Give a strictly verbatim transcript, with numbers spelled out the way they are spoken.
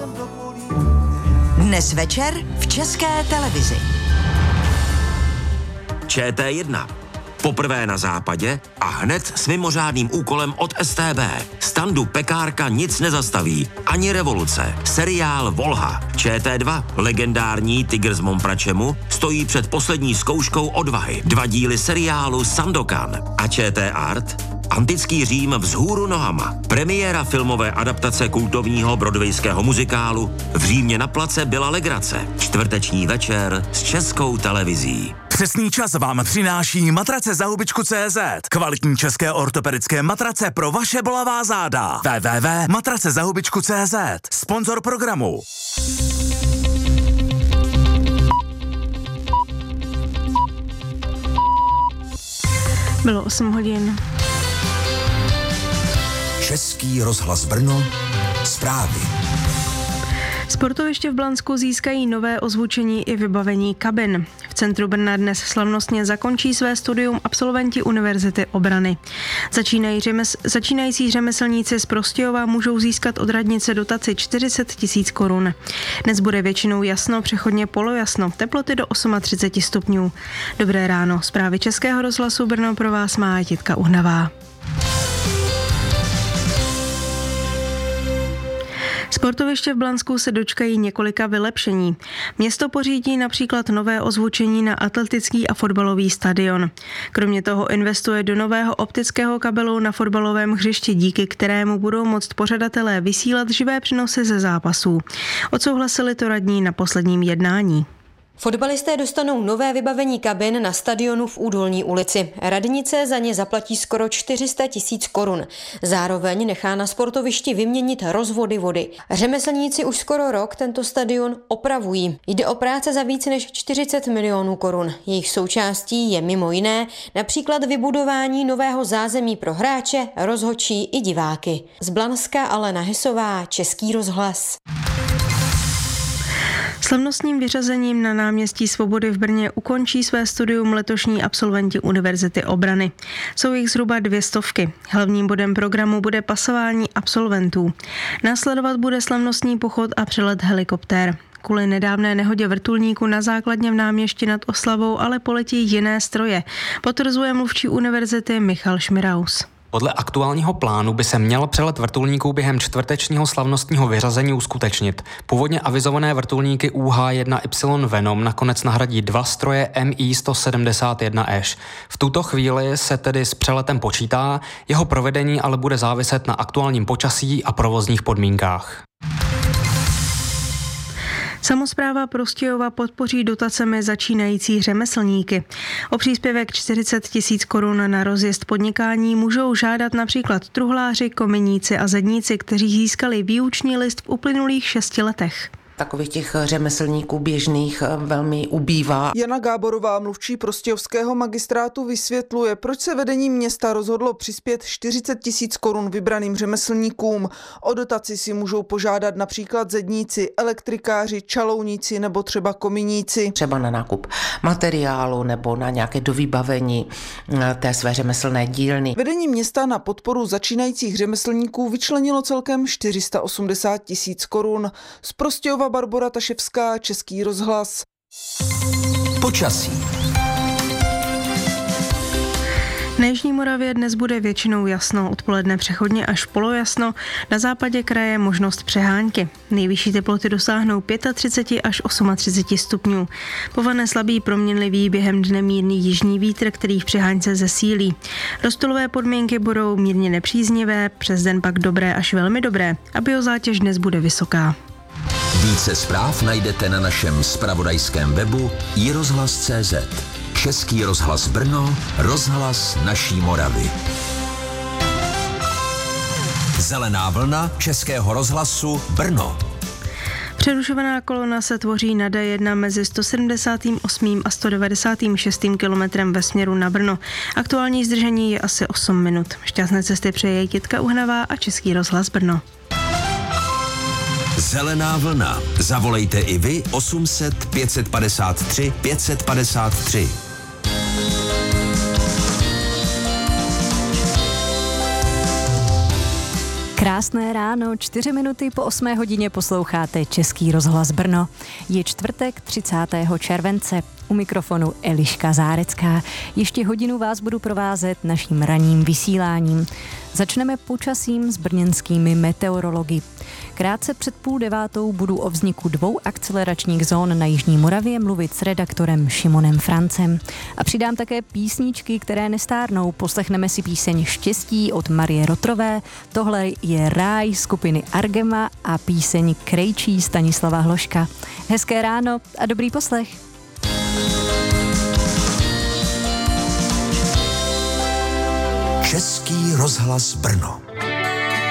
Dnes večer v České televizi. Č T jedna. Poprvé na západě a hned s mimořádným úkolem od S T B. Standu Pekárka nic nezastaví, ani revoluce. Seriál Volha. Č T dva, legendární Tygr z Mompračemu, stojí před poslední zkouškou odvahy. Dva díly seriálu Sandokan. A Č T Art? Antický Řím vzhůru nohama. Premiéra filmové adaptace kultovního broadwayského muzikálu V Římě na place byla legrace. Čtvrteční večer s Českou televizí. Přesný čas vám přináší matrace za hubičku tečka cé zet. Kvalitní české ortopedické matrace pro vaše bolavá záda. w w w tečka matrace za hubičku tečka cé zet. Sponzor programu. Bylo osm hodin. Český rozhlas Brno. Zprávy. Sportoviště v Blansku získají nové ozvučení i vybavení kabin. V centru Brna dnes slavnostně zakončí své studium absolventi Univerzity obrany. Začínají řemesl, začínající řemeslníci z Prostějova můžou získat od radnice dotaci čtyřicet tisíc korun. Dnes bude většinou jasno, přechodně polojasno, teploty do třicet osm stupňů. Dobré ráno, zprávy Českého rozhlasu Brno pro vás má Jitka Uhnavá. Sportoviště v Blansku se dočkají několika vylepšení. Město pořídí například nové ozvučení na atletický a fotbalový stadion. Kromě toho investuje do nového optického kabelu na fotbalovém hřišti, díky kterému budou moct pořadatelé vysílat živé přenosy ze zápasů. Odsouhlasili to radní na posledním jednání. Fotbalisté dostanou nové vybavení kabin na stadionu v Údolní ulici. Radnice za ně zaplatí skoro čtyři sta tisíc korun. Zároveň nechá na sportovišti vyměnit rozvody vody. Řemeslníci už skoro rok tento stadion opravují. Jde o práce za více než čtyřicet milionů korun. Jejich součástí je mimo jiné například vybudování nového zázemí pro hráče, rozhodčí i diváky. Z Blanska Alena Hesová, Český rozhlas. Slavnostním vyřazením na náměstí Svobody v Brně ukončí své studium letošní absolventi Univerzity obrany. Jsou jich zhruba dvě stovky. Hlavním bodem programu bude pasování absolventů. Následovat bude slavnostní pochod a přelet helikoptér. Kvůli nedávné nehodě vrtulníku na základně v Náměšti nad Oslavou ale poletí jiné stroje, potvrzuje mluvčí univerzity Michal Šmiraus. Podle aktuálního plánu by se měl přelet vrtulníků během čtvrtečního slavnostního vyřazení uskutečnit. Původně avizované vrtulníky U H jedna Y Venom nakonec nahradí dva stroje M I sto sedmdesát jedna Ash. V tuto chvíli se tedy s přeletem počítá, jeho provedení ale bude záviset na aktuálním počasí a provozních podmínkách. Samospráva Prostějova podpoří dotacemi začínající řemeslníky. O příspěvek čtyřicet tisíc korun na rozjezd podnikání můžou žádat například truhláři, kominíci a zedníci, kteří získali výuční list v uplynulých šesti letech. Takových těch řemeslníků běžných velmi ubývá. Jana Gáborová, mluvčí prostějovského magistrátu, vysvětluje, proč se vedení města rozhodlo přispět čtyřicet tisíc korun vybraným řemeslníkům. O dotaci si můžou požádat například zedníci, elektrikáři, čalouníci nebo třeba kominíci. Třeba na nákup materiálu nebo na nějaké dovybavení té své řemeslné dílny. Vedení města na podporu začínajících řemeslníků vyčlenilo celkem čtyři sta osmdesát tisíc korun. Z Prostějova Barbora Taševská, Český rozhlas. Počasí. Na jižní Moravě dnes bude většinou jasno, odpoledne přechodně až polojasno, na západě kraje možnost přehánky. Nejvyšší teploty dosáhnou třicet pět až třicet osm stupňů. Povane slabý proměnlivý, během dne mírný jižní vítr, který v přehánce zesílí. Rozptylové podmínky budou mírně nepříznivé, přes den pak dobré až velmi dobré a biozátěž dnes bude vysoká. Více zpráv najdete na našem zpravodajském webu i rozhlas tečka cé zet. Český rozhlas Brno, rozhlas naší Moravy. Zelená vlna Českého rozhlasu Brno. Přerušovaná kolona se tvoří na D jedna mezi sto sedmdesát osm a sto devadesát šest kilometrem ve směru na Brno. Aktuální zdržení je asi osm minut. Šťastné cesty přeje Jitka Uhnavá a Český rozhlas Brno. Zelená vlna. Zavolejte i vy osm set pět padesát tři pět padesát tři. Krásné ráno, čtyři minuty po osmé hodině posloucháte Český rozhlas Brno. Je čtvrtek třicátého července. U mikrofonu Eliška Zárecká. Ještě hodinu vás budu provázet naším ranním vysíláním. Začneme počasím s brněnskými meteorology. Krátce před půl devátou budu o vzniku dvou akceleračních zón na Jižní Moravě mluvit s redaktorem Šimonem Francem. A přidám také písničky, které nestárnou. Poslechneme si píseň Štěstí od Marie Rotrové. Tohle je Ráj skupiny Argema a píseň Krejčí Stanislava Hloška. Hezké ráno a dobrý poslech. Český rozhlas Brno.